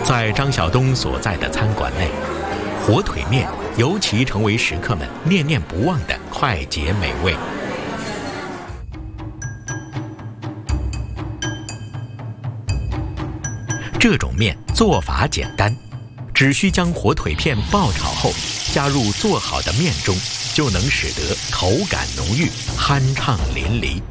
在张晓东所在的餐馆内，火腿面尤其成为食客们念念不忘的快捷美味。这种面做法简单，只需将火腿片爆炒后，加入做好的面中，就能使得口感浓郁、酣畅淋漓。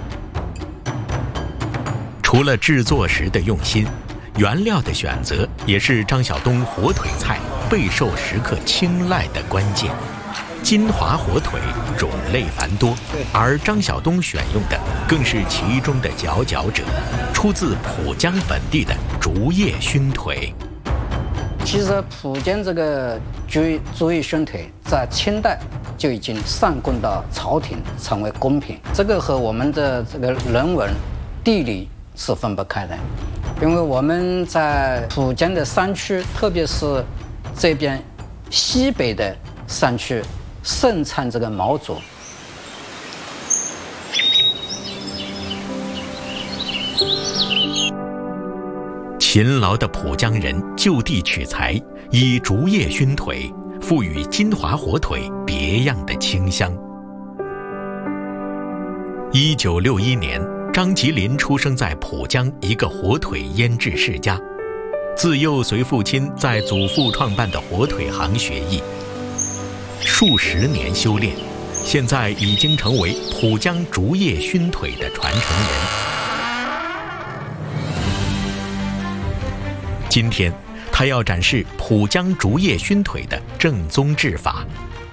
除了制作时的用心，原料的选择也是张晓东火腿菜备受食客青睐的关键。金华火腿种类繁多，而张晓东选用的更是其中的佼佼者，出自浦江本地的竹叶熏腿。 其实浦江这个竹叶熏腿在清代就已经上供到朝廷，成为贡品。这个和我们的这个人文、地理是分不开的，因为我们在浦江的山区，特别是这边西北的山区，盛产这个毛竹。 勤劳的浦江人就地取材，以竹叶熏腿赋予金华火腿别样的清香。1961年，张吉林出生在浦江一个火腿腌制世家，自幼随父亲在祖父创办的火腿行学艺，数十年修炼，现在已经成为浦江竹叶熏腿的传承人。今天，他要展示浦江竹叶熏腿的正宗制法。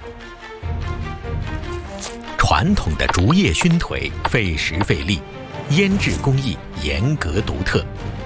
传统的竹叶熏腿费时费力，腌制工艺严格独特，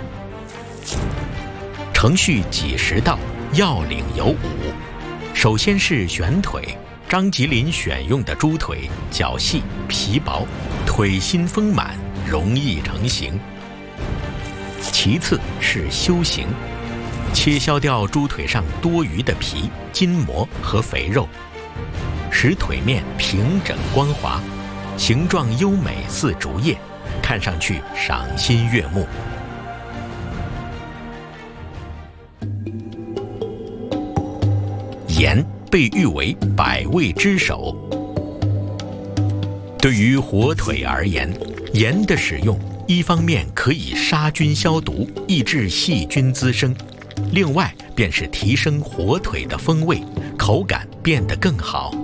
程序几十道，要领有5。首先是选腿，张吉林选用的猪腿较细皮薄，腿心丰满，容易成型。其次是修形，切削掉猪腿上多余的皮、筋膜和肥肉，使腿面平整光滑，形状优美似竹叶，看上去赏心悦目。盐被誉为百味之首。对于火腿而言，盐的使用一方面可以杀菌消毒，抑制细菌滋生，另外便是提升火腿的风味，口感变得更好。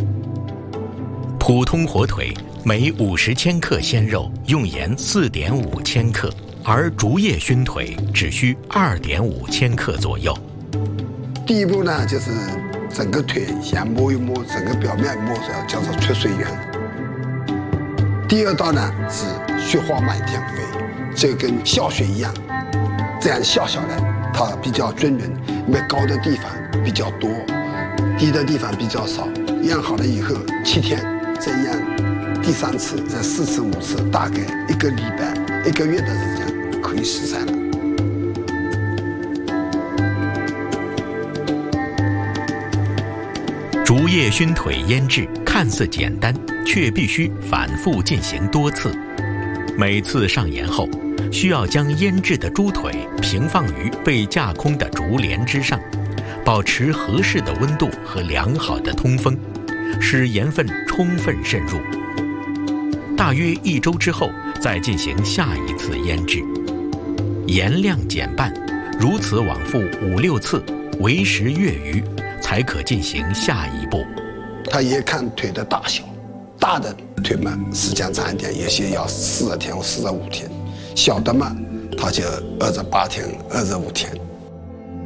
普通火腿每50千克鲜肉用盐4.5千克，而竹叶熏腿只需2.5千克左右。 第一步呢，就是整个腿先摸一摸，整个表面摸着叫做出水源。第二道呢是雪花满天飞，这跟笑雪一样，这样笑下来它比较均匀，因为高的地方比较多，低的地方比较少。腌好了以后7天再腌第3次，再4次5次，大概1个礼拜1个月的时间可以食材了。 竹叶熏腿腌制看似简单，却必须反复进行多次。每次上盐后，需要将腌制的猪腿平放于被架空的竹帘之上，保持合适的温度和良好的通风，使盐分充分渗入。大约1周之后，再进行下一次腌制，盐量减半，如此往复5、6次，为时月余，才可进行下一步。 它也看腿的大小，大的腿嘛时间长一点，有些要40天或45天，小的嘛它就28天、25天。